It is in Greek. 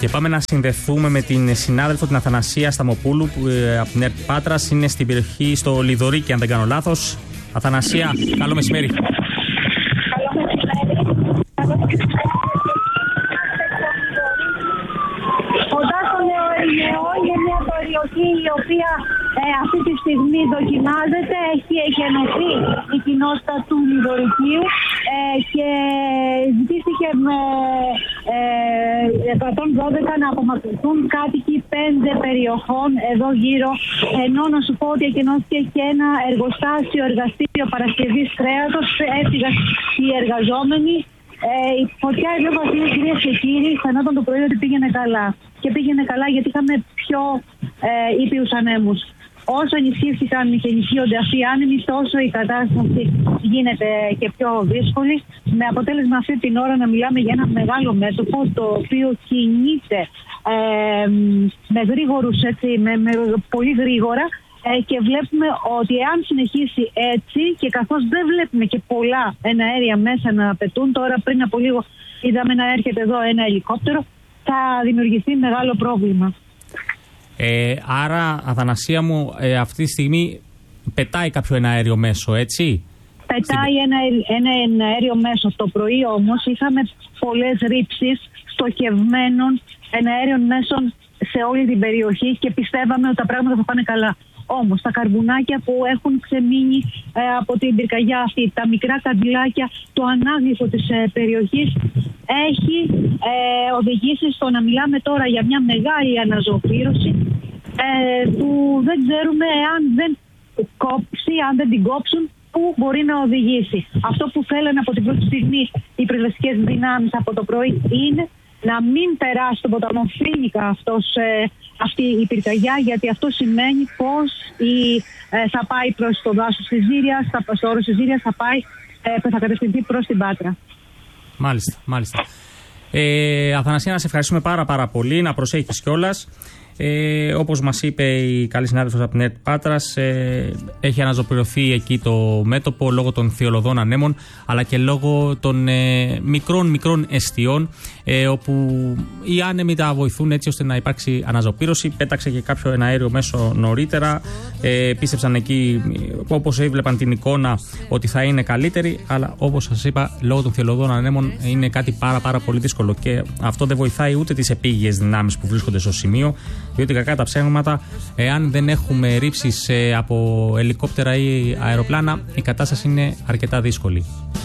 Και πάμε να συνδεθούμε με την συνάδελφο την Αθανασία Σταμοπούλου που από την ΕΡΤ Πάτρας είναι στην περιοχή στο Λιδωρίκι, αν δεν κάνω λάθος. Αθανασία, καλό μεσημέρι. Κοντά στο Νεοερηναίο είναι μια περιοχή η οποία αυτή τη στιγμή δοκιμάζεται. Έχει εκενωθεί η κοινότητα του Λιδωρικίου και ζητήθηκε με 112 να απομακρυνθούν κάτοικοι 5 περιοχών εδώ γύρω. Ενώ να σου πω ότι εκενώθηκε και ένα εργαστήριο παρασκευής κρέατος. Έφυγαν οι εργαζόμενοι. Η φωτιά εδώ, Βασίλη, κυρίες και κύριοι, φαινόταν το πρωί ότι πήγαινε καλά. Και πήγαινε καλά γιατί είχαμε πιο ήπιους ανέμους. Όσο ενισχύθηκαν και ενισχύονται αυτοί οι άνεμοι, τόσο η κατάσταση γίνεται και πιο δύσκολη. Με αποτέλεσμα αυτή την ώρα να μιλάμε για ένα μεγάλο μέτωπο το οποίο κινείται με γρήγορους, πολύ γρήγορα. Και βλέπουμε ότι αν συνεχίσει έτσι και καθώς δεν βλέπουμε και πολλά εναέρια μέσα να πετούν, τώρα πριν από λίγο είδαμε να έρχεται εδώ ένα ελικόπτερο, θα δημιουργηθεί μεγάλο πρόβλημα. Άρα, Αθανασία μου, αυτή τη στιγμή πετάει κάποιο εναέριο μέσο, έτσι? Πετάει ένα εναέριο μέσο. Το πρωί όμως είχαμε πολλές ρήψεις στοχευμένων εναέριων μέσων σε όλη την περιοχή και πιστεύαμε ότι τα πράγματα θα πάνε καλά. Όμως τα καρβουνάκια που έχουν ξεμείνει από την πυρκαγιά αυτή, τα μικρά καντιλάκια, το ανάγλυφο της περιοχής έχει οδηγήσει στο να μιλάμε τώρα για μια μεγάλη αναζωοπήρωση που δεν ξέρουμε αν δεν κόψει, αν δεν την κόψουν, πού μπορεί να οδηγήσει. Αυτό που θέλουν από την πρώτη στιγμή οι πυροσβεστικές δυνάμεις από το πρωί είναι να μην περάσει τον ποταμό Φίνικα αυτή η πυρκαγιά, γιατί αυτό σημαίνει πως θα πάει προς το δάσος της Ζήριας, στο όρος της Ζήριας θα κατευθυνθεί προς την Πάτρα. Μάλιστα. Αθανασία, να σε ευχαριστούμε πάρα πολύ, να προσέχεις κιόλας. Όπως μας είπε η καλή συνάδελφος από την ΕΡΤ Πάτρας, έχει αναζωπηρωθεί εκεί το μέτωπο λόγω των θειολωδών ανέμων, αλλά και λόγω των μικρών εστιών, όπου οι άνεμοι τα βοηθούν έτσι ώστε να υπάρξει αναζωπήρωση. Πέταξε και κάποιο εναέριο μέσο νωρίτερα. Πίστεψαν εκεί, όπως έβλεπαν την εικόνα, ότι θα είναι καλύτερη, αλλά όπως σας είπα, λόγω των θειολωδών ανέμων είναι κάτι πάρα πολύ δύσκολο. Και αυτό δεν βοηθάει ούτε τις επίγειες δυνάμεις που βρίσκονται στο σημείο, διότι κακά τα ψέματα, εάν δεν έχουμε ρήψεις από ελικόπτερα ή αεροπλάνα, η κατάσταση είναι αρκετά δύσκολη.